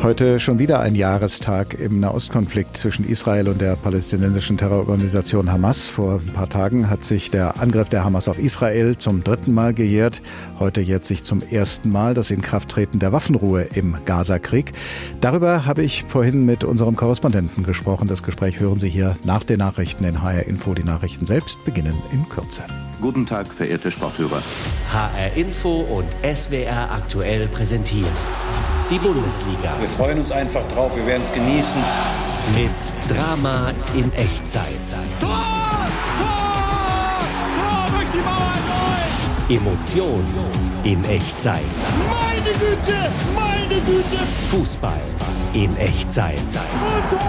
Heute schon wieder ein Jahrestag im Nahostkonflikt zwischen Israel und der palästinensischen Terrororganisation Hamas. Vor ein paar Tagen hat sich der Angriff der Hamas auf Israel zum 3. Mal gejährt. Heute jährt sich zum 1. Mal das Inkrafttreten der Waffenruhe im Gazakrieg. Darüber habe ich vorhin mit unserem Korrespondenten gesprochen. Das Gespräch hören Sie hier nach den Nachrichten in HR Info. Die Nachrichten selbst beginnen in Kürze. Guten Tag, verehrte Sporthörer. HR Info und SWR aktuell präsentiert die Bundesliga. Wir freuen uns einfach drauf, wir werden es genießen. Mit Drama in Echtzeit. Tor! Tor! Tor durch die Mauer 9! Emotion in Echtzeit. Meine Güte! Meine Güte! Fußball in Echtzeit. Und Tor!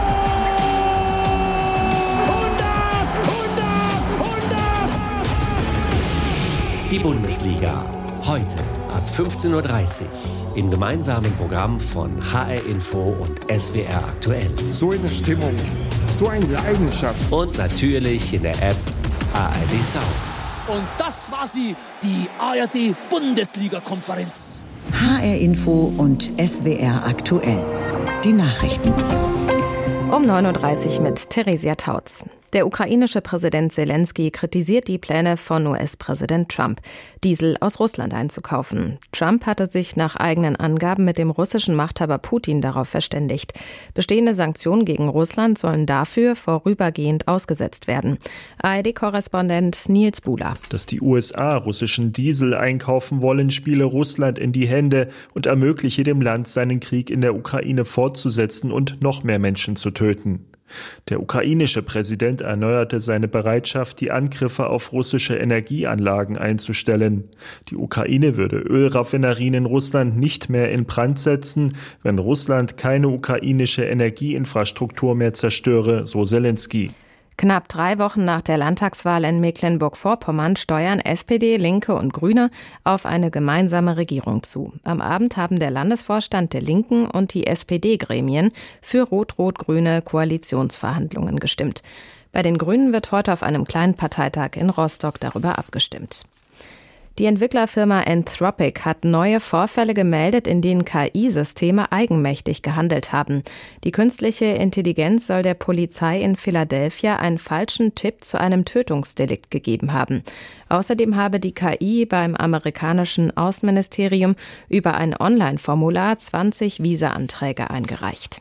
Und das! Die Bundesliga. Heute ab 15.30 Uhr. Im gemeinsamen Programm von HR Info und SWR aktuell. So eine Stimmung, so eine Leidenschaft. Und natürlich in der App ARD Sounds. Und das war sie, die ARD-Bundesliga-Konferenz. HR Info und SWR aktuell. Die Nachrichten. Um 9.30 Uhr mit Theresia Tautz. Der ukrainische Präsident Zelensky kritisiert die Pläne von US-Präsident Trump, Diesel aus Russland einzukaufen. Trump hatte sich nach eigenen Angaben mit dem russischen Machthaber Putin darauf verständigt. Bestehende Sanktionen gegen Russland sollen dafür vorübergehend ausgesetzt werden. ARD-Korrespondent Nils Buhler. Dass die USA russischen Diesel einkaufen wollen, spiele Russland in die Hände und ermögliche dem Land, seinen Krieg in der Ukraine fortzusetzen und noch mehr Menschen zu töten. Der ukrainische Präsident erneuerte seine Bereitschaft, die Angriffe auf russische Energieanlagen einzustellen. Die Ukraine würde Ölraffinerien in Russland nicht mehr in Brand setzen, wenn Russland keine ukrainische Energieinfrastruktur mehr zerstöre, so Zelensky. Knapp 3 Wochen nach der Landtagswahl in Mecklenburg-Vorpommern steuern SPD, Linke und Grüne auf eine gemeinsame Regierung zu. Am Abend haben der Landesvorstand der Linken und die SPD-Gremien für rot-rot-grüne Koalitionsverhandlungen gestimmt. Bei den Grünen wird heute auf einem kleinen Parteitag in Rostock darüber abgestimmt. Die Entwicklerfirma Anthropic hat neue Vorfälle gemeldet, in denen KI-Systeme eigenmächtig gehandelt haben. Die künstliche Intelligenz soll der Polizei in Philadelphia einen falschen Tipp zu einem Tötungsdelikt gegeben haben. Außerdem habe die KI beim amerikanischen Außenministerium über ein Online-Formular 20 Visa-Anträge eingereicht.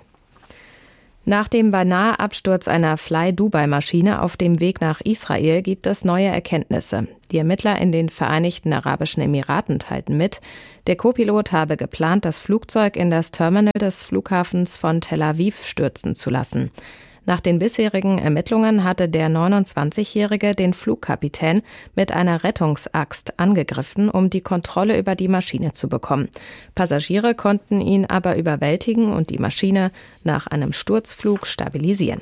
Nach dem beinahe Absturz einer Fly-Dubai-Maschine auf dem Weg nach Israel gibt es neue Erkenntnisse. Die Ermittler in den Vereinigten Arabischen Emiraten teilten mit, der Co-Pilot habe geplant, das Flugzeug in das Terminal des Flughafens von Tel Aviv stürzen zu lassen. Nach den bisherigen Ermittlungen hatte der 29-Jährige den Flugkapitän mit einer Rettungsaxt angegriffen, um die Kontrolle über die Maschine zu bekommen. Passagiere konnten ihn aber überwältigen und die Maschine nach einem Sturzflug stabilisieren.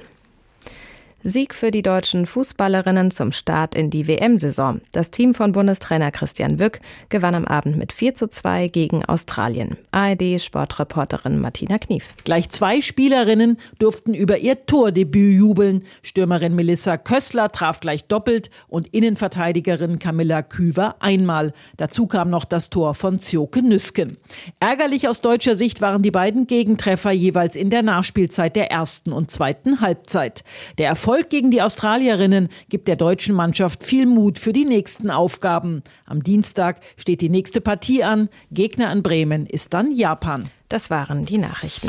Sieg für die deutschen Fußballerinnen zum Start in die WM-Saison. Das Team von Bundestrainer Christian Wück gewann am Abend mit 4:2 gegen Australien. ARD-Sportreporterin Martina Knief. Gleich 2 Spielerinnen durften über ihr Tordebüt jubeln. Stürmerin Melissa Kössler traf gleich doppelt und Innenverteidigerin Camilla Küver einmal. Dazu kam noch das Tor von Zjoke Nüsken. Ärgerlich aus deutscher Sicht waren die beiden Gegentreffer jeweils in der Nachspielzeit der ersten und zweiten Halbzeit. Der Erfolg gegen die Australierinnen gibt der deutschen Mannschaft viel Mut für die nächsten Aufgaben. Am Dienstag steht die nächste Partie an. Gegner in Bremen ist dann Japan. Das waren die Nachrichten.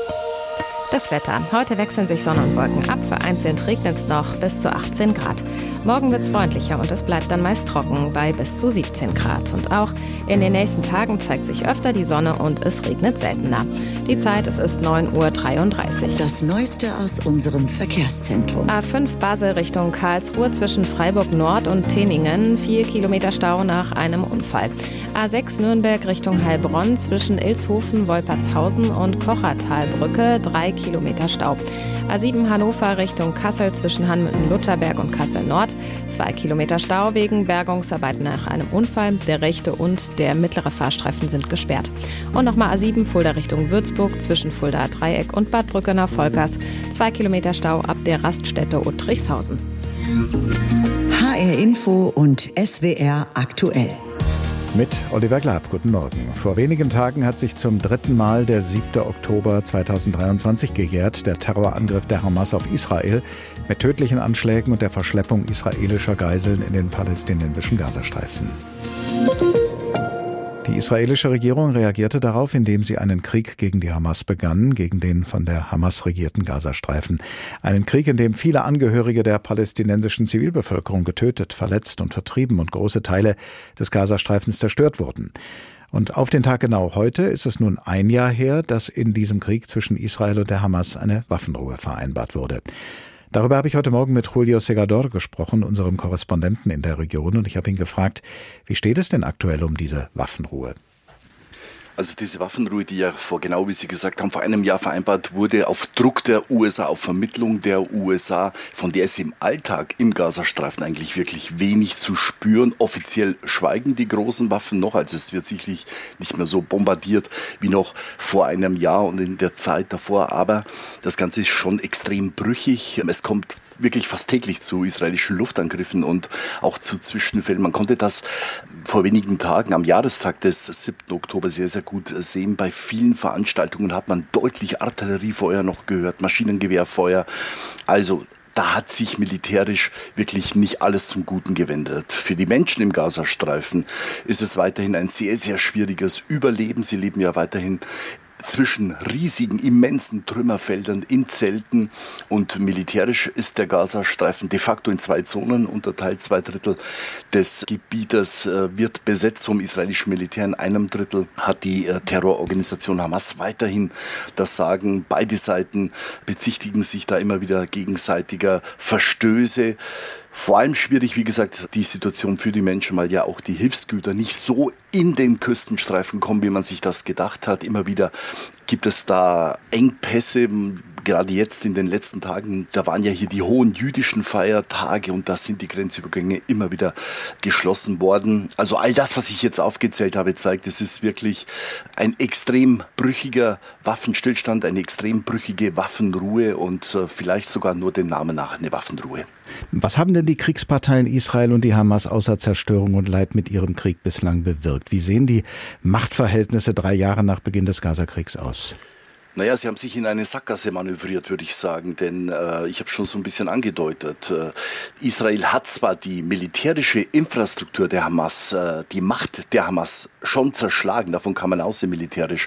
Das Wetter. Heute wechseln sich Sonne und Wolken ab. Vereinzelt regnet es noch bis zu 18 Grad. Morgen wird es freundlicher und es bleibt dann meist trocken bei bis zu 17 Grad. Und auch in den nächsten Tagen zeigt sich öfter die Sonne und es regnet seltener. Die Zeit, es ist 9:33 Uhr. Das Neueste aus unserem Verkehrszentrum. A5 Basel Richtung Karlsruhe zwischen Freiburg Nord und Teningen. 4 Kilometer Stau nach einem Unfall. A6 Nürnberg Richtung Heilbronn zwischen Ilshofen, Wolpertshausen und Kochertalbrücke 3 Kilometer Stau. A7 Hannover Richtung Kassel zwischen Hanmüthen-Lutherberg und Kassel Nord. 2 Kilometer Stau wegen Bergungsarbeiten nach einem Unfall. Der rechte und der mittlere Fahrstreifen sind gesperrt. Und nochmal A7 Fulda Richtung Würzburg zwischen Fuldaer Dreieck und Bad Brückenau-Volkers. 2 Kilometer Stau ab der Raststätte Uttrichshausen. HR Info und SWR aktuell. Mit Oliver Glab. Guten Morgen. Vor wenigen Tagen hat sich zum 3. Mal der 7. Oktober 2023 gejährt, der Terrorangriff der Hamas auf Israel mit tödlichen Anschlägen und der Verschleppung israelischer Geiseln in den palästinensischen Gazastreifen. Die israelische Regierung reagierte darauf, indem sie einen Krieg gegen die Hamas begann, gegen den von der Hamas regierten Gazastreifen. Einen Krieg, in dem viele Angehörige der palästinensischen Zivilbevölkerung getötet, verletzt und vertrieben und große Teile des Gazastreifens zerstört wurden. Und auf den Tag genau heute ist es nun ein Jahr her, dass in diesem Krieg zwischen Israel und der Hamas eine Waffenruhe vereinbart wurde. Darüber habe ich heute Morgen mit Julio Segador gesprochen, unserem Korrespondenten in der Region. Und ich habe ihn gefragt, wie steht es denn aktuell um diese Waffenruhe? Also diese Waffenruhe, die ja genau wie Sie gesagt haben, vor einem Jahr vereinbart wurde, auf Druck der USA, auf Vermittlung der USA, von der ist im Alltag im Gazastreifen eigentlich wirklich wenig zu spüren. Offiziell schweigen die großen Waffen noch, also es wird sicherlich nicht mehr so bombardiert wie noch vor einem Jahr und in der Zeit davor, aber das Ganze ist schon extrem brüchig. Es kommt wirklich fast täglich zu israelischen Luftangriffen und auch zu Zwischenfällen. Man konnte das vor wenigen Tagen am Jahrestag des 7. Oktober sehr, sehr gut sehen. Bei vielen Veranstaltungen hat man deutlich Artilleriefeuer noch gehört, Maschinengewehrfeuer. Also da hat sich militärisch wirklich nicht alles zum Guten gewendet. Für die Menschen im Gazastreifen ist es weiterhin ein sehr, sehr schwieriges Überleben. Sie leben ja weiterhin zwischen riesigen, immensen Trümmerfeldern in Zelten und militärisch ist der Gazastreifen de facto in 2 Zonen unterteilt. 2/3 des Gebietes wird besetzt vom israelischen Militär. In einem Drittel hat die Terrororganisation Hamas weiterhin das Sagen. Beide Seiten bezichtigen sich da immer wieder gegenseitiger Verstöße. Vor allem schwierig, wie gesagt, die Situation für die Menschen, weil ja auch die Hilfsgüter nicht so in den Küstenstreifen kommen, wie man sich das gedacht hat. Immer wieder gibt es da Engpässe. Gerade jetzt in den letzten Tagen, da waren ja hier die hohen jüdischen Feiertage und da sind die Grenzübergänge immer wieder geschlossen worden. Also all das, was ich jetzt aufgezählt habe, zeigt, es ist wirklich ein extrem brüchiger Waffenstillstand, eine extrem brüchige Waffenruhe und vielleicht sogar nur den Namen nach eine Waffenruhe. Was haben denn die Kriegsparteien Israel und die Hamas außer Zerstörung und Leid mit ihrem Krieg bislang bewirkt? Wie sehen die Machtverhältnisse 3 Jahre nach Beginn des Gazakriegs aus? Naja, sie haben sich in eine Sackgasse manövriert, würde ich sagen, denn ich habe schon so ein bisschen angedeutet. Israel hat zwar die militärische Infrastruktur der Hamas, die Macht der Hamas schon zerschlagen, davon kann man aussehen militärisch,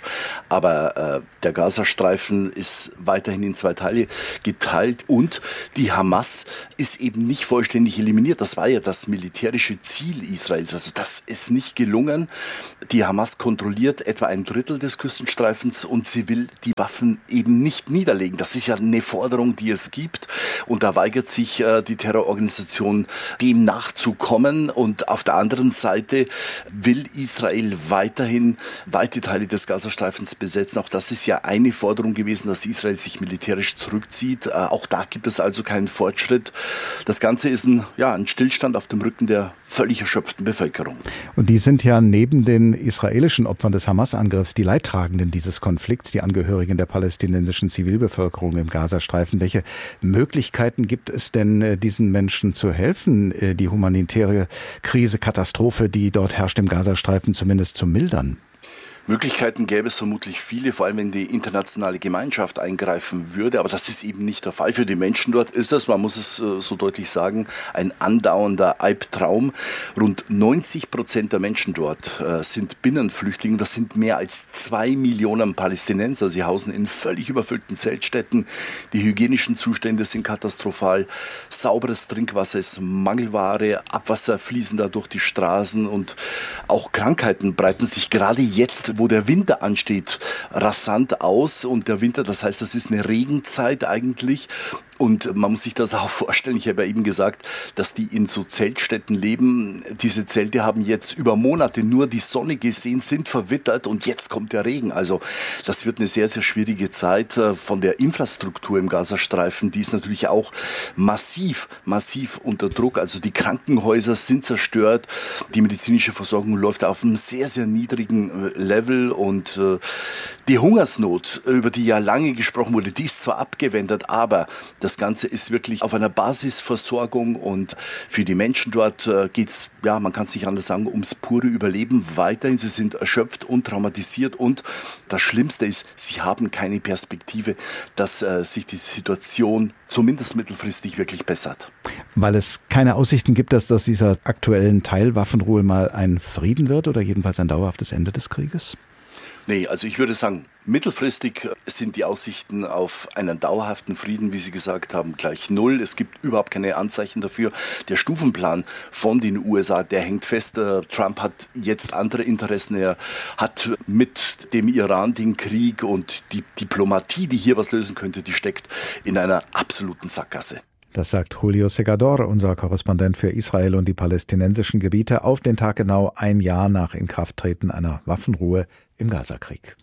aber der Gazastreifen ist weiterhin in 2 Teile geteilt und die Hamas ist eben nicht vollständig eliminiert. Das war ja das militärische Ziel Israels, also das ist nicht gelungen. Die Hamas kontrolliert etwa 1/3 des Küstenstreifens und sie will die Waffen eben nicht niederlegen. Das ist ja eine Forderung, die es gibt. Und da weigert sich die Terrororganisation, dem nachzukommen. Und auf der anderen Seite will Israel weiterhin weite Teile des Gazastreifens besetzen. Auch das ist ja eine Forderung gewesen, dass Israel sich militärisch zurückzieht. Auch da gibt es also keinen Fortschritt. Das Ganze ist ein Stillstand auf dem Rücken der völlig erschöpften Bevölkerung. Und die sind ja neben den israelischen Opfern des Hamas-Angriffs die Leidtragenden dieses Konflikts, die Angehörigen der palästinensischen Zivilbevölkerung im Gazastreifen. Welche Möglichkeiten gibt es denn, diesen Menschen zu helfen, die humanitäre Krise, Katastrophe, die dort herrscht im Gazastreifen, zumindest zu mildern? Möglichkeiten gäbe es vermutlich viele, vor allem wenn die internationale Gemeinschaft eingreifen würde, aber das ist eben nicht der Fall. Für die Menschen dort ist es, man muss es so deutlich sagen, ein andauernder Albtraum. Rund 90% der Menschen dort sind Binnenflüchtlinge, das sind mehr als 2 Millionen Palästinenser. Sie hausen in völlig überfüllten Zeltstätten, die hygienischen Zustände sind katastrophal, sauberes Trinkwasser ist Mangelware, Abwasser fließen da durch die Straßen und auch Krankheiten breiten sich gerade jetzt, wo der Winter ansteht, rasant aus. Und der Winter, das heißt, das ist eine Regenzeit eigentlich. Und man muss sich das auch vorstellen, ich habe ja eben gesagt, dass die in so Zeltstätten leben. Diese Zelte haben jetzt über Monate nur die Sonne gesehen, sind verwittert und jetzt kommt der Regen. Also das wird eine sehr, sehr schwierige Zeit von der Infrastruktur im Gazastreifen. Die ist natürlich auch massiv unter Druck. Also die Krankenhäuser sind zerstört. Die medizinische Versorgung läuft auf einem sehr, sehr niedrigen Level und die Hungersnot, über die ja lange gesprochen wurde, die ist zwar abgewendet, aber Das Ganze ist wirklich auf einer Basisversorgung und für die Menschen dort geht's, ja, man kann es nicht anders sagen, ums pure Überleben weiterhin. Sie sind erschöpft und traumatisiert und das Schlimmste ist, sie haben keine Perspektive, dass sich die Situation zumindest mittelfristig wirklich bessert. Weil es keine Aussichten gibt, dass aus dieser aktuellen Teilwaffenruhe mal ein Frieden wird oder jedenfalls ein dauerhaftes Ende des Krieges? Nee, also ich würde sagen, mittelfristig sind die Aussichten auf einen dauerhaften Frieden, wie Sie gesagt haben, gleich null. Es gibt überhaupt keine Anzeichen dafür. Der Stufenplan von den USA, der hängt fest. Trump hat jetzt andere Interessen. Er hat mit dem Iran den Krieg und die Diplomatie, die hier was lösen könnte, die steckt in einer absoluten Sackgasse. Das sagt Julio Segador, unser Korrespondent für Israel und die palästinensischen Gebiete, auf den Tag genau ein Jahr nach Inkrafttreten einer Waffenruhe im Gazakrieg.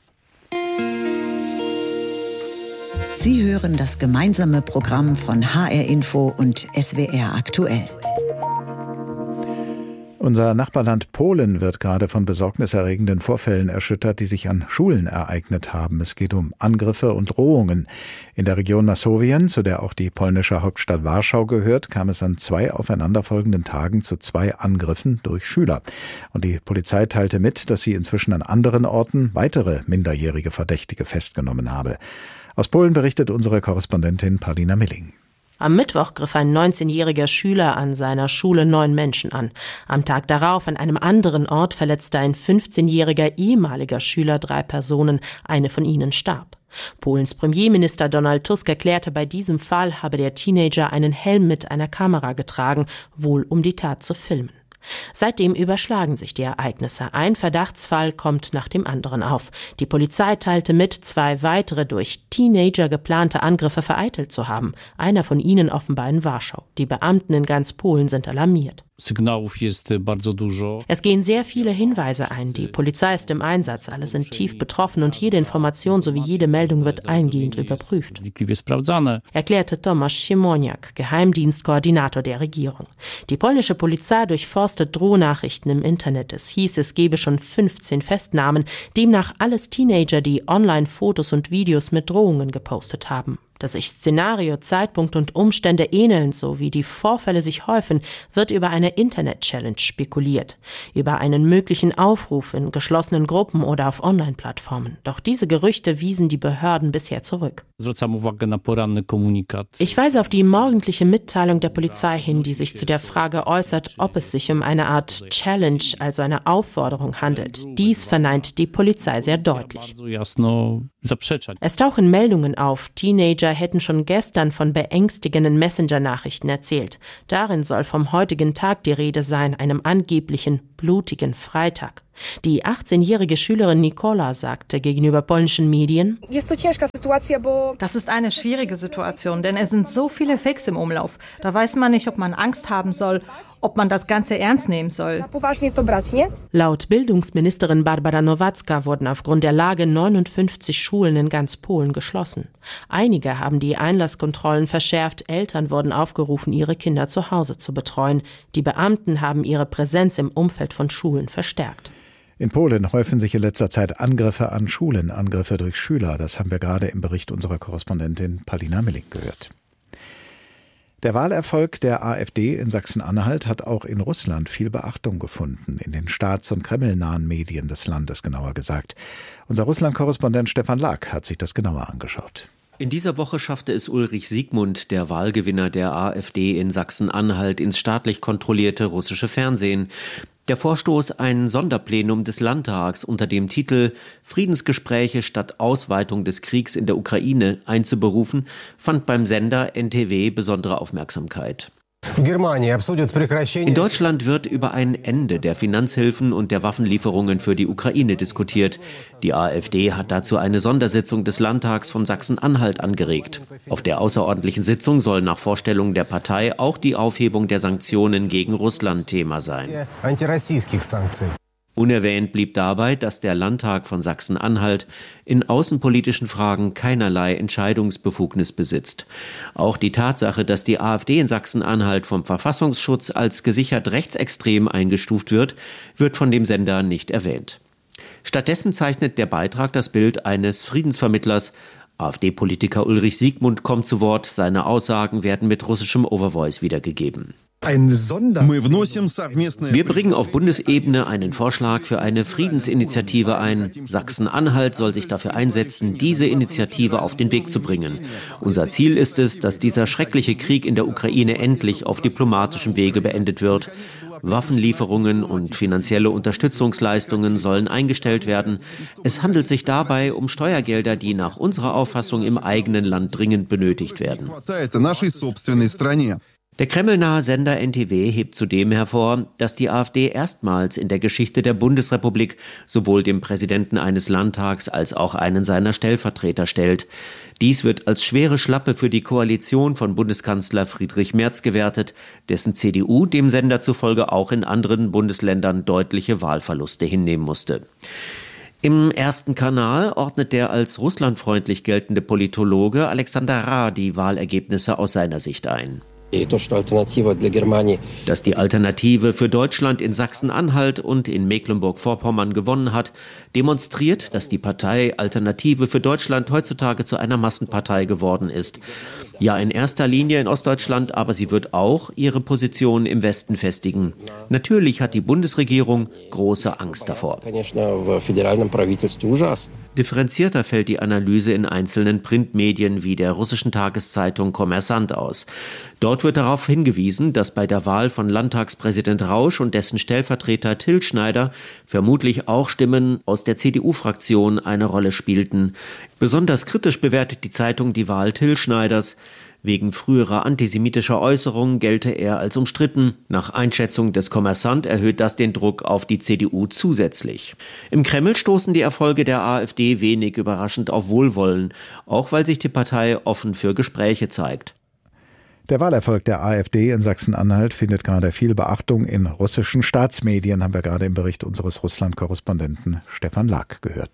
Sie hören das gemeinsame Programm von HR Info und SWR aktuell. Unser Nachbarland Polen wird gerade von besorgniserregenden Vorfällen erschüttert, die sich an Schulen ereignet haben. Es geht um Angriffe und Drohungen. In der Region Masowien, zu der auch die polnische Hauptstadt Warschau gehört, kam es an 2 aufeinanderfolgenden Tagen zu 2 Angriffen durch Schüler. Und die Polizei teilte mit, dass sie inzwischen an anderen Orten weitere minderjährige Verdächtige festgenommen habe. Aus Polen berichtet unsere Korrespondentin Paulina Milling. Am Mittwoch griff ein 19-jähriger Schüler an seiner Schule 9 Menschen an. Am Tag darauf an einem anderen Ort verletzte ein 15-jähriger ehemaliger Schüler 3 Personen. Eine von ihnen starb. Polens Premierminister Donald Tusk erklärte, bei diesem Fall habe der Teenager einen Helm mit einer Kamera getragen, wohl um die Tat zu filmen. Seitdem überschlagen sich die Ereignisse. Ein Verdachtsfall kommt nach dem anderen auf. Die Polizei teilte mit, 2 weitere durch Teenager geplante Angriffe vereitelt zu haben. Einer von ihnen offenbar in Warschau. Die Beamten in ganz Polen sind alarmiert. Es gehen sehr viele Hinweise ein. Die Polizei ist im Einsatz. Alle sind tief betroffen und jede Information sowie jede Meldung wird eingehend überprüft, erklärte Tomasz Siemoniak, Geheimdienstkoordinator der Regierung. Die polnische Polizei durchforstet Drohnachrichten im Internet. Es hieß, es gebe schon 15 Festnahmen, demnach alles Teenager, die Online-Fotos und Videos mit Drohungen gepostet haben. Dass sich Szenario, Zeitpunkt und Umstände ähneln, so wie die Vorfälle sich häufen, wird über eine Internet-Challenge spekuliert. Über einen möglichen Aufruf in geschlossenen Gruppen oder auf Online-Plattformen. Doch diese Gerüchte wiesen die Behörden bisher zurück. Ich weise auf die morgendliche Mitteilung der Polizei hin, die sich zu der Frage äußert, ob es sich um eine Art Challenge, also eine Aufforderung handelt. Dies verneint die Polizei sehr deutlich. Es tauchen Meldungen auf, Teenager hätten schon gestern von beängstigenden Messenger-Nachrichten erzählt. Darin soll vom heutigen Tag die Rede sein, einem angeblichen blutigen Freitag. Die 18-jährige Schülerin Nikola sagte gegenüber polnischen Medien: Das ist eine schwierige Situation, denn es sind so viele Fakes im Umlauf. Da weiß man nicht, ob man Angst haben soll, ob man das Ganze ernst nehmen soll. Laut Bildungsministerin Barbara Nowacka wurden aufgrund der Lage 59 Schulen in ganz Polen geschlossen. Einige haben die Einlasskontrollen verschärft, Eltern wurden aufgerufen, ihre Kinder zu Hause zu betreuen. Die Beamten haben ihre Präsenz im Umfeld von Schulen verstärkt. In Polen häufen sich in letzter Zeit Angriffe an Schulen, Angriffe durch Schüler. Das haben wir gerade im Bericht unserer Korrespondentin Paulina Milling gehört. Der Wahlerfolg der AfD in Sachsen-Anhalt hat auch in Russland viel Beachtung gefunden, in den staats- und kremlnahen Medien des Landes genauer gesagt. Unser Russland-Korrespondent Stefan Lack hat sich das genauer angeschaut. In dieser Woche schaffte es Ulrich Siegmund, der Wahlgewinner der AfD in Sachsen-Anhalt, ins staatlich kontrollierte russische Fernsehen. Der Vorstoß, ein Sonderplenum des Landtags unter dem Titel »Friedensgespräche statt Ausweitung des Kriegs in der Ukraine« einzuberufen, fand beim Sender NTW besondere Aufmerksamkeit. In Deutschland wird über ein Ende der Finanzhilfen und der Waffenlieferungen für die Ukraine diskutiert. Die AfD hat dazu eine Sondersitzung des Landtags von Sachsen-Anhalt angeregt. Auf der außerordentlichen Sitzung soll nach Vorstellung der Partei auch die Aufhebung der Sanktionen gegen Russland Thema sein. Unerwähnt blieb dabei, dass der Landtag von Sachsen-Anhalt in außenpolitischen Fragen keinerlei Entscheidungsbefugnis besitzt. Auch die Tatsache, dass die AfD in Sachsen-Anhalt vom Verfassungsschutz als gesichert rechtsextrem eingestuft wird, wird von dem Sender nicht erwähnt. Stattdessen zeichnet der Beitrag das Bild eines Friedensvermittlers, AfD-Politiker Ulrich Siegmund kommt zu Wort. Seine Aussagen werden mit russischem Overvoice wiedergegeben. Wir bringen auf Bundesebene einen Vorschlag für eine Friedensinitiative ein. Sachsen-Anhalt soll sich dafür einsetzen, diese Initiative auf den Weg zu bringen. Unser Ziel ist es, dass dieser schreckliche Krieg in der Ukraine endlich auf diplomatischem Wege beendet wird. Waffenlieferungen und finanzielle Unterstützungsleistungen sollen eingestellt werden. Es handelt sich dabei um Steuergelder, die nach unserer Auffassung im eigenen Land dringend benötigt werden. Der kremlnahe Sender NTW hebt zudem hervor, dass die AfD erstmals in der Geschichte der Bundesrepublik sowohl den Präsidenten eines Landtags als auch einen seiner Stellvertreter stellt. Dies wird als schwere Schlappe für die Koalition von Bundeskanzler Friedrich Merz gewertet, dessen CDU dem Sender zufolge auch in anderen Bundesländern deutliche Wahlverluste hinnehmen musste. Im ersten Kanal ordnet der als russlandfreundlich geltende Politologe Alexander Ra die Wahlergebnisse aus seiner Sicht ein. Dass die Alternative für Deutschland in Sachsen-Anhalt und in Mecklenburg-Vorpommern gewonnen hat, demonstriert, dass die Partei Alternative für Deutschland heutzutage zu einer Massenpartei geworden ist. Ja, in erster Linie in Ostdeutschland, aber sie wird auch ihre Position im Westen festigen. Natürlich hat die Bundesregierung große Angst davor. Differenzierter fällt die Analyse in einzelnen Printmedien wie der russischen Tageszeitung Kommersant aus. Dort wird darauf hingewiesen, dass bei der Wahl von Landtagspräsident Rausch und dessen Stellvertreter Till Schneider vermutlich auch Stimmen aus der CDU-Fraktion eine Rolle spielten. Besonders kritisch bewertet die Zeitung die Wahl Till Schneiders. Wegen früherer antisemitischer Äußerungen gelte er als umstritten. Nach Einschätzung des Kommersant erhöht das den Druck auf die CDU zusätzlich. Im Kreml stoßen die Erfolge der AfD wenig überraschend auf Wohlwollen, auch weil sich die Partei offen für Gespräche zeigt. Der Wahlerfolg der AfD in Sachsen-Anhalt findet gerade viel Beachtung in russischen Staatsmedien, haben wir gerade im Bericht unseres Russland-Korrespondenten Stefan Lag gehört.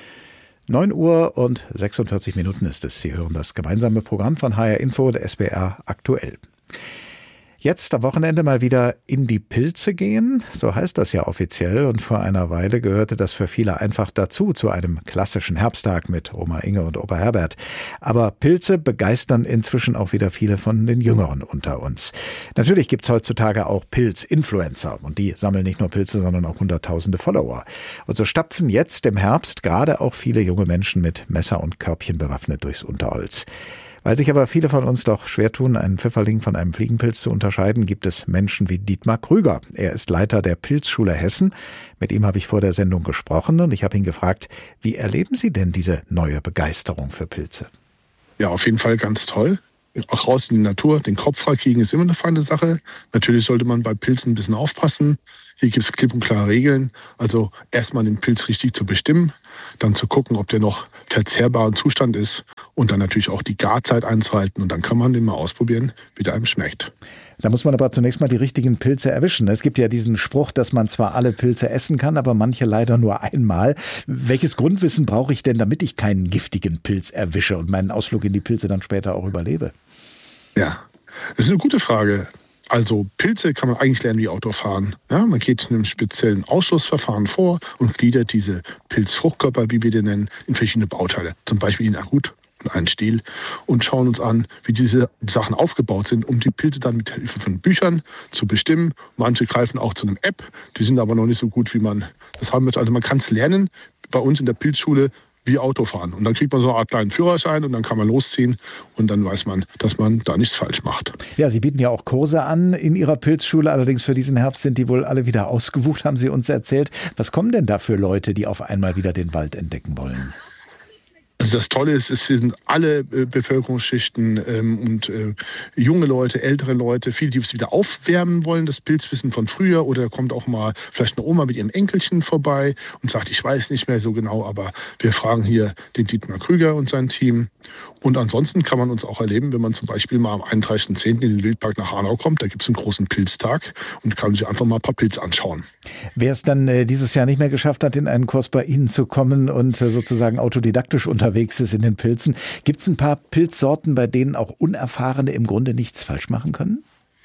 9:46 ist es. Sie hören das gemeinsame Programm von HR Info und SWR aktuell. Jetzt am Wochenende mal wieder in die Pilze gehen, so heißt das ja offiziell, und vor einer Weile gehörte das für viele einfach dazu, zu einem klassischen Herbsttag mit Oma Inge und Opa Herbert. Aber Pilze begeistern inzwischen auch wieder viele von den Jüngeren unter uns. Natürlich gibt's heutzutage auch Pilz-Influencer, und die sammeln nicht nur Pilze, sondern auch hunderttausende Follower. Und so stapfen jetzt im Herbst gerade auch viele junge Menschen mit Messer und Körbchen bewaffnet durchs Unterholz. Weil sich aber viele von uns doch schwer tun, einen Pfifferling von einem Fliegenpilz zu unterscheiden, gibt es Menschen wie Dietmar Krüger. Er ist Leiter der Pilzschule Hessen. Mit ihm habe ich vor der Sendung gesprochen und ich habe ihn gefragt, wie erleben Sie denn diese neue Begeisterung für Pilze? Ja, auf jeden Fall ganz toll. Auch raus in die Natur, den Kopf freikriegen ist immer eine feine Sache. Natürlich sollte man bei Pilzen ein bisschen aufpassen. Hier gibt es klipp und klare Regeln. Also erstmal den Pilz richtig zu bestimmen, dann zu gucken, ob der noch verzehrbar im Zustand ist und dann natürlich auch die Garzeit einzuhalten. Und dann kann man den mal ausprobieren, wie der einem schmeckt. Da muss man aber zunächst mal die richtigen Pilze erwischen. Es gibt ja diesen Spruch, dass man zwar alle Pilze essen kann, aber manche leider nur einmal. Welches Grundwissen brauche ich denn, damit ich keinen giftigen Pilz erwische und meinen Ausflug in die Pilze dann später auch überlebe? Ja, das ist eine gute Frage. Also Pilze kann man eigentlich lernen wie Autofahren. Ja, man geht in einem speziellen Ausschlussverfahren vor und gliedert diese Pilzfruchtkörper, wie wir den nennen, in verschiedene Bauteile. Zum Beispiel in Agut und einen Stiel und schauen uns an, wie diese Sachen aufgebaut sind, um die Pilze dann mit Hilfe von Büchern zu bestimmen. Manche greifen auch zu einem App, die sind aber noch nicht so gut, wie man das haben möchte. Also man kann es lernen bei uns in der Pilzschule wie Autofahren. Und dann kriegt man so eine Art kleinen Führerschein und dann kann man losziehen und dann weiß man, dass man da nichts falsch macht. Ja, Sie bieten ja auch Kurse an in Ihrer Pilzschule. Allerdings für diesen Herbst sind die wohl alle wieder ausgebucht, haben Sie uns erzählt. Was kommen denn da für Leute, die auf einmal wieder den Wald entdecken wollen? Also das Tolle ist, es sind alle Bevölkerungsschichten und junge Leute, ältere Leute, viele, die es wieder aufwärmen wollen, das Pilzwissen von früher. Oder da kommt auch mal vielleicht eine Oma mit ihrem Enkelchen vorbei und sagt, ich weiß nicht mehr so genau, aber wir fragen hier den Dietmar Krüger und sein Team. Und ansonsten kann man uns auch erleben, wenn man zum Beispiel mal am 31.10. in den Wildpark nach Hanau kommt, da gibt es einen großen Pilztag und kann sich einfach mal ein paar Pilze anschauen. Wer es dann dieses Jahr nicht mehr geschafft hat, in einen Kurs bei Ihnen zu kommen und sozusagen autodidaktisch unterwegs ist in den Pilzen, gibt es ein paar Pilzsorten, bei denen auch Unerfahrene im Grunde nichts falsch machen können?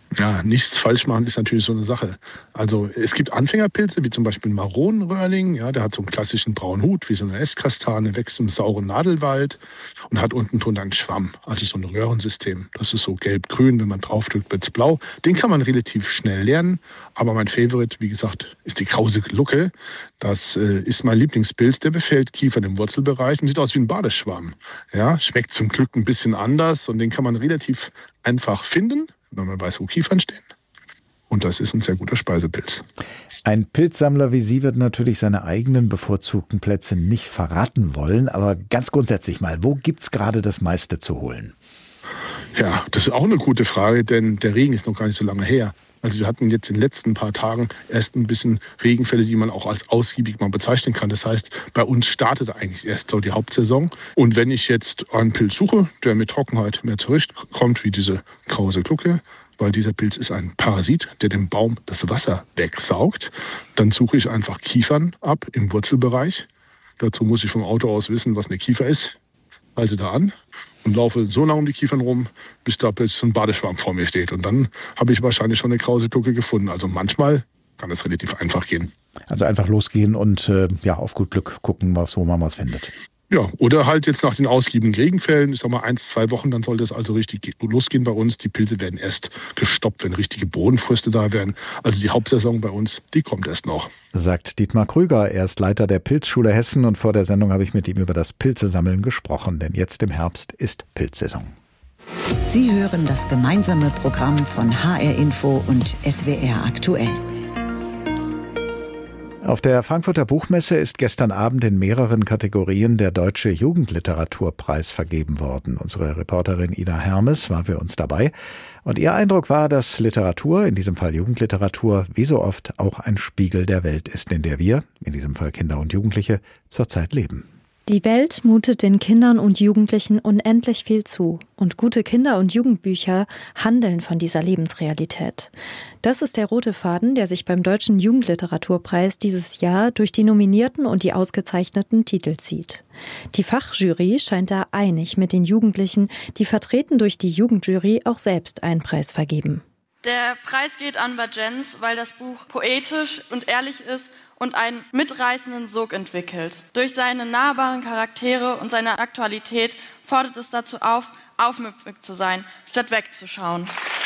Ja, nichts falsch machen ist natürlich so eine Sache. Also es gibt Anfängerpilze, wie zum Beispiel Maronenröhrling, ja, der hat so einen klassischen braunen Hut, wie so eine Esskastane, wächst im sauren Nadelwald und hat unten drunter einen Schwamm, also so ein Röhrensystem. Das ist so gelb-grün, wenn man draufdrückt, wird es blau. Den kann man relativ schnell lernen, aber mein Favorit, wie gesagt, ist die krause Glucke. Das ist mein Lieblingspilz, der befällt Kiefern im Wurzelbereich und sieht aus wie ein Badeschwamm. Ja, schmeckt zum Glück ein bisschen anders und den kann man relativ einfach finden, wenn man weiß, wo Kiefern stehen. Und das ist ein sehr guter Speisepilz. Ein Pilzsammler wie Sie wird natürlich seine eigenen bevorzugten Plätze nicht verraten wollen. Aber ganz grundsätzlich mal, wo gibt's gerade das meiste zu holen? Ja, das ist auch eine gute Frage, denn der Regen ist noch gar nicht so lange her. Also wir hatten jetzt in den letzten paar Tagen erst ein bisschen Regenfälle, die man auch als ausgiebig mal bezeichnen kann. Das heißt, bei uns startet eigentlich erst so die Hauptsaison. Und wenn ich jetzt einen Pilz suche, der mit Trockenheit mehr zurechtkommt, wie diese krause Glucke, weil dieser Pilz ist ein Parasit, der dem Baum das Wasser wegsaugt, dann suche ich einfach Kiefern ab im Wurzelbereich. Dazu muss ich vom Auto aus wissen, was eine Kiefer ist. Halte da an und laufe so lange um die Kiefern rum, bis da plötzlich so ein Badeschwamm vor mir steht. Und dann habe ich wahrscheinlich schon eine krause Glucke gefunden. Also manchmal kann das relativ einfach gehen. Also einfach losgehen und auf gut Glück gucken, wo man was findet. Ja, oder halt jetzt nach den ausgiebigen Regenfällen, ich sag mal 1-2 Wochen, dann soll das also richtig losgehen bei uns. Die Pilze werden erst gestoppt, wenn richtige Bodenfröste da werden. Also die Hauptsaison bei uns, die kommt erst noch. Sagt Dietmar Krüger, er ist Leiter der Pilzschule Hessen und vor der Sendung habe ich mit ihm über das Pilzesammeln gesprochen, denn jetzt im Herbst ist Pilzsaison. Sie hören das gemeinsame Programm von HR Info und SWR aktuell. Auf der Frankfurter Buchmesse ist gestern Abend in mehreren Kategorien der Deutsche Jugendliteraturpreis vergeben worden. Unsere Reporterin Ida Hermes war für uns dabei. Und ihr Eindruck war, dass Literatur, in diesem Fall Jugendliteratur, wie so oft auch ein Spiegel der Welt ist, in der wir, in diesem Fall Kinder und Jugendliche, zurzeit leben. Die Welt mutet den Kindern und Jugendlichen unendlich viel zu. Und gute Kinder- und Jugendbücher handeln von dieser Lebensrealität. Das ist der rote Faden, der sich beim Deutschen Jugendliteraturpreis dieses Jahr durch die nominierten und die ausgezeichneten Titel zieht. Die Fachjury scheint da einig mit den Jugendlichen, die vertreten durch die Jugendjury auch selbst einen Preis vergeben. Der Preis geht an Bajenz, weil das Buch poetisch und ehrlich ist und einen mitreißenden Sog entwickelt. Durch seine nahbaren Charaktere und seine Aktualität fordert es dazu auf, aufmüpfig zu sein, statt wegzuschauen.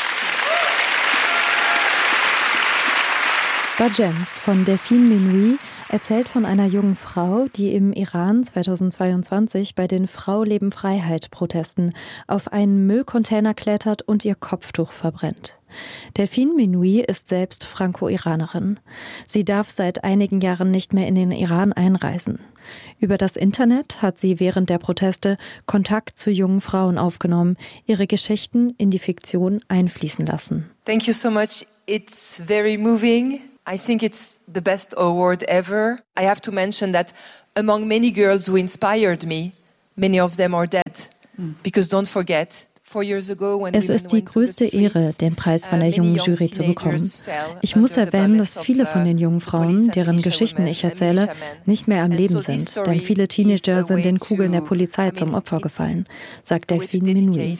Bajenz von Delphine Menuhi erzählt von einer jungen Frau, die im Iran 2022 bei den Frau-Leben-Freiheit-Protesten auf einen Müllcontainer klettert und ihr Kopftuch verbrennt. Delphine Menuhi ist selbst Franco-Iranerin. Sie darf seit einigen Jahren nicht mehr in den Iran einreisen. Über das Internet hat sie während der Proteste Kontakt zu jungen Frauen aufgenommen, ihre Geschichten in die Fiktion einfließen lassen. Thank you so much. It's very moving. I think it's the best award ever. I have to mention that among many girls who inspired me, many of them are dead. Because don't forget, es ist die größte Ehre, den Preis von der jungen Jury zu bekommen. Ich muss erwähnen, dass viele von den jungen Frauen, deren Geschichten ich erzähle, nicht mehr am Leben sind, denn viele Teenager sind den Kugeln der Polizei zum Opfer gefallen, sagt Delphine Menuhi.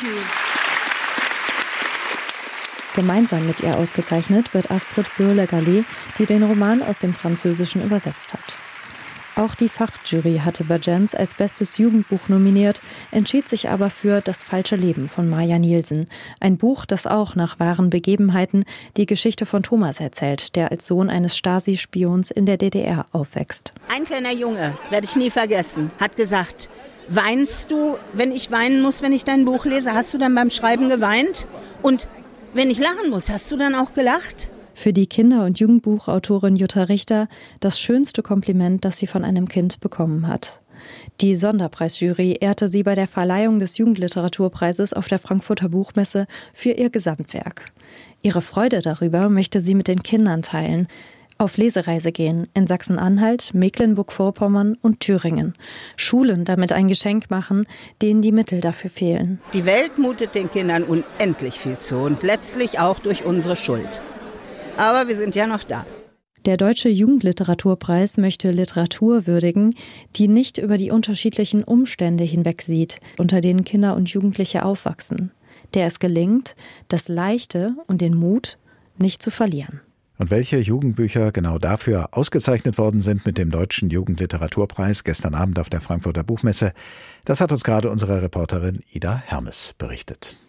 Gemeinsam mit ihr ausgezeichnet wird Astrid Bürle-Gallet, die den Roman aus dem Französischen übersetzt hat. Auch die Fachjury hatte Bajenz als bestes Jugendbuch nominiert, entschied sich aber für Das falsche Leben von Maja Nielsen. Ein Buch, das auch nach wahren Begebenheiten die Geschichte von Thomas erzählt, der als Sohn eines Stasi-Spions in der DDR aufwächst. Ein kleiner Junge, werde ich nie vergessen, hat gesagt: Weinst du, wenn ich weinen muss, wenn ich dein Buch lese? Hast du dann beim Schreiben geweint? Und wenn ich lachen muss, hast du dann auch gelacht? Für die Kinder- und Jugendbuchautorin Jutta Richter das schönste Kompliment, das sie von einem Kind bekommen hat. Die Sonderpreisjury ehrte sie bei der Verleihung des Jugendliteraturpreises auf der Frankfurter Buchmesse für ihr Gesamtwerk. Ihre Freude darüber möchte sie mit den Kindern teilen, auf Lesereise gehen in Sachsen-Anhalt, Mecklenburg-Vorpommern und Thüringen. Schulen damit ein Geschenk machen, denen die Mittel dafür fehlen. Die Welt mutet den Kindern unendlich viel zu und letztlich auch durch unsere Schuld. Aber wir sind ja noch da. Der Deutsche Jugendliteraturpreis möchte Literatur würdigen, die nicht über die unterschiedlichen Umstände hinwegsieht, unter denen Kinder und Jugendliche aufwachsen. der es gelingt, das Leichte und den Mut nicht zu verlieren. Und welche Jugendbücher genau dafür ausgezeichnet worden sind mit dem Deutschen Jugendliteraturpreis gestern Abend auf der Frankfurter Buchmesse, das hat uns gerade unsere Reporterin Ida Hermes berichtet.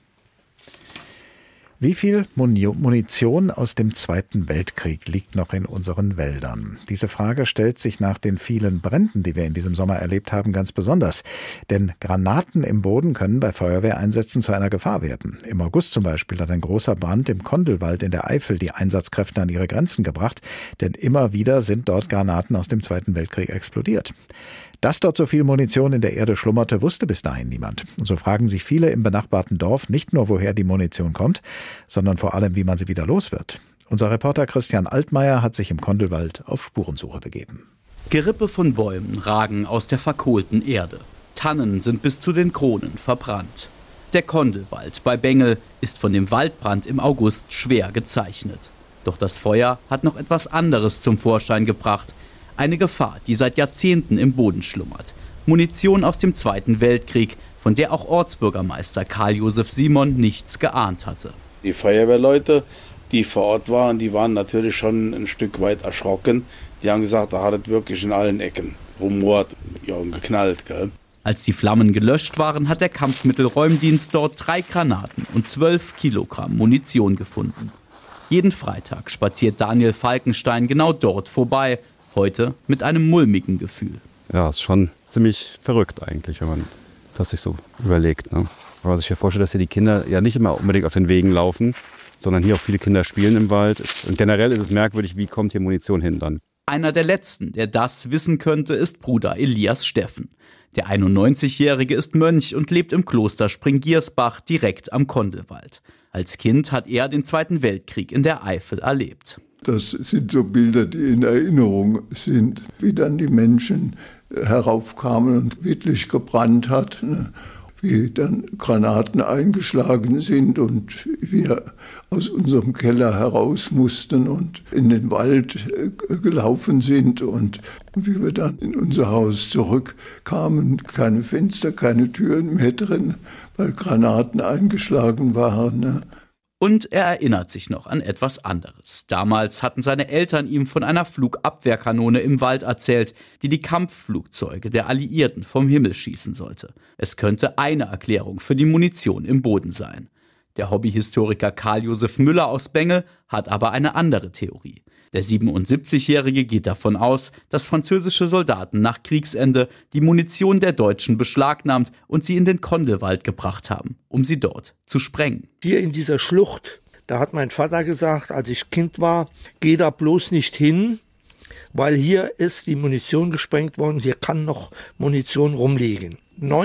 Wie viel Munition aus dem Zweiten Weltkrieg liegt noch in unseren Wäldern? Diese Frage stellt sich nach den vielen Bränden, die wir in diesem Sommer erlebt haben, ganz besonders. Denn Granaten im Boden können bei Feuerwehreinsätzen zu einer Gefahr werden. Im August zum Beispiel hat ein großer Brand im Kondelwald in der Eifel die Einsatzkräfte an ihre Grenzen gebracht, denn immer wieder sind dort Granaten aus dem Zweiten Weltkrieg explodiert. Dass dort so viel Munition in der Erde schlummerte, wusste bis dahin niemand. Und so fragen sich viele im benachbarten Dorf nicht nur, woher die Munition kommt, sondern vor allem, wie man sie wieder los wird. Unser Reporter Christian Altmaier hat sich im Kondelwald auf Spurensuche begeben. Gerippe von Bäumen ragen aus der verkohlten Erde. Tannen sind bis zu den Kronen verbrannt. Der Kondelwald bei Bengel ist von dem Waldbrand im August schwer gezeichnet. Doch das Feuer hat noch etwas anderes zum Vorschein gebracht. Eine Gefahr, die seit Jahrzehnten im Boden schlummert. Munition aus dem Zweiten Weltkrieg, von der auch Ortsbürgermeister Karl-Josef Simon nichts geahnt hatte. Die Feuerwehrleute, die vor Ort waren, die waren natürlich schon ein Stück weit erschrocken. Die haben gesagt, da hat es wirklich in allen Ecken rumort, ja, und geknallt. Gell? Als die Flammen gelöscht waren, hat der Kampfmittelräumdienst dort 3 Granaten und 12 Kilogramm Munition gefunden. Jeden Freitag spaziert Daniel Falkenstein genau dort vorbei. Heute mit einem mulmigen Gefühl. Ja, ist schon ziemlich verrückt eigentlich, wenn man das sich so überlegt. Ne? Wenn man sich ja vorstellt, dass hier die Kinder ja nicht immer unbedingt auf den Wegen laufen, sondern hier auch viele Kinder spielen im Wald. Und generell ist es merkwürdig, wie kommt hier Munition hin dann. Einer der Letzten, der das wissen könnte, ist Bruder Elias Steffen. Der 91-Jährige ist Mönch und lebt im Kloster Springgiersbach direkt am Kondelwald. Als Kind hat er den Zweiten Weltkrieg in der Eifel erlebt. Das sind so Bilder, die in Erinnerung sind, wie dann die Menschen heraufkamen und wirklich gebrannt hat, ne? Wie dann Granaten eingeschlagen sind und wir aus unserem Keller heraus mussten und in den Wald gelaufen sind und wie wir dann in unser Haus zurückkamen, keine Fenster, keine Türen mehr drin, weil Granaten eingeschlagen waren, ne? Und er erinnert sich noch an etwas anderes. Damals hatten seine Eltern ihm von einer Flugabwehrkanone im Wald erzählt, die die Kampfflugzeuge der Alliierten vom Himmel schießen sollte. Es könnte eine Erklärung für die Munition im Boden sein. Der Hobbyhistoriker Karl-Josef Müller aus Bengel hat aber eine andere Theorie. Der 77-Jährige geht davon aus, dass französische Soldaten nach Kriegsende die Munition der Deutschen beschlagnahmt und sie in den Kondelwald gebracht haben, um sie dort zu sprengen. Hier in dieser Schlucht, da hat mein Vater gesagt, als ich Kind war, geh da bloß nicht hin, weil hier ist die Munition gesprengt worden, hier kann noch Munition rumliegen.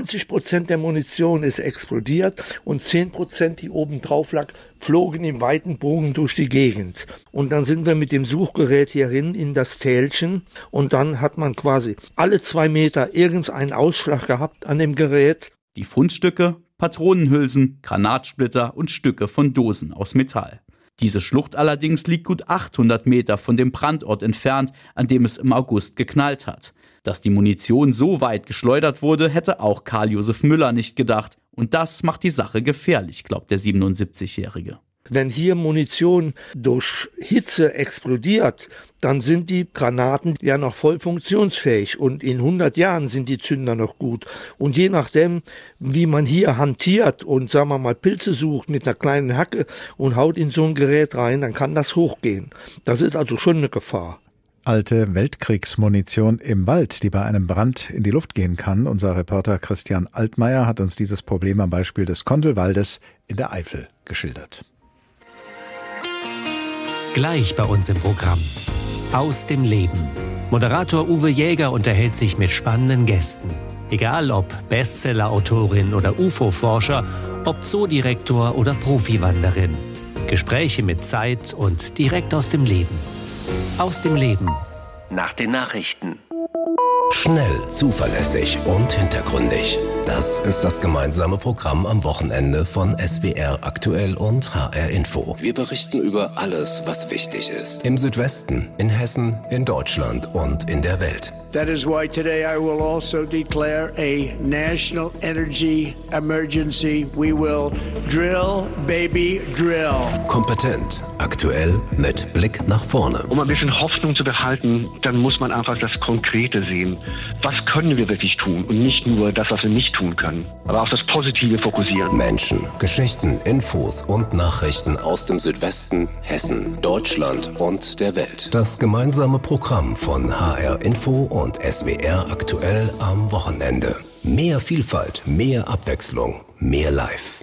90% der Munition ist explodiert und 10%, die oben drauf lag, flogen im weiten Bogen durch die Gegend. Und dann sind wir mit dem Suchgerät hierhin in das Tälchen und dann hat man quasi alle 2 Meter irgendeinen Ausschlag gehabt an dem Gerät. Die Fundstücke, Patronenhülsen, Granatsplitter und Stücke von Dosen aus Metall. Diese Schlucht allerdings liegt gut 800 Meter von dem Brandort entfernt, an dem es im August geknallt hat. Dass die Munition so weit geschleudert wurde, hätte auch Karl-Josef Müller nicht gedacht. Und das macht die Sache gefährlich, glaubt der 77-Jährige. Wenn hier Munition durch Hitze explodiert, dann sind die Granaten ja noch voll funktionsfähig und in 100 Jahren sind die Zünder noch gut. Und je nachdem, wie man hier hantiert und sagen wir mal Pilze sucht mit einer kleinen Hacke und haut in so ein Gerät rein, dann kann das hochgehen. Das ist also schon eine Gefahr. Alte Weltkriegsmunition im Wald, die bei einem Brand in die Luft gehen kann. Unser Reporter Christian Altmaier hat uns dieses Problem am Beispiel des Kondelwaldes in der Eifel geschildert. Gleich bei uns im Programm. Aus dem Leben. Moderator Uwe Jäger unterhält sich mit spannenden Gästen. Egal ob Bestseller-Autorin oder UFO-Forscher, ob Zoodirektor oder Profiwanderin. Gespräche mit Zeit und direkt aus dem Leben. Aus dem Leben. Nach den Nachrichten. Schnell, zuverlässig und hintergründig. Das ist das gemeinsame Programm am Wochenende von SWR Aktuell und HR Info. Wir berichten über alles, was wichtig ist. Im Südwesten, in Hessen, in Deutschland und in der Welt. That is why today I will also declare a national energy emergency. We will drill, baby, drill. Kompetent, aktuell, mit Blick nach vorne. Um ein bisschen Hoffnung zu behalten, dann muss man einfach das Konkrete sehen. Was können wir wirklich tun und nicht nur das, was wir nicht tun können, aber auf das Positive fokussieren. Menschen, Geschichten, Infos und Nachrichten aus dem Südwesten, Hessen, Deutschland und der Welt. Das gemeinsame Programm von HR Info und SWR Aktuell am Wochenende. Mehr Vielfalt, mehr Abwechslung, mehr Live.